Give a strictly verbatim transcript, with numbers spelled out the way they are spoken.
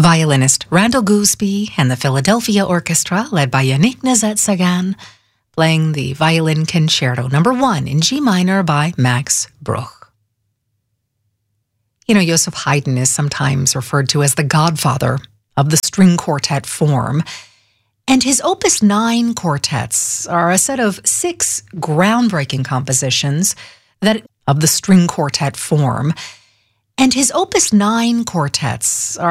Violinist Randall Gooseby and the Philadelphia Orchestra, led by Yannick Nézet-Séguin, playing the Violin Concerto number one in G minor by Max Bruch. You know, Joseph Haydn is sometimes referred to as the godfather of the string quartet form, and his Opus nine quartets are a set of six groundbreaking compositions that of the string quartet form, and his Opus nine quartets are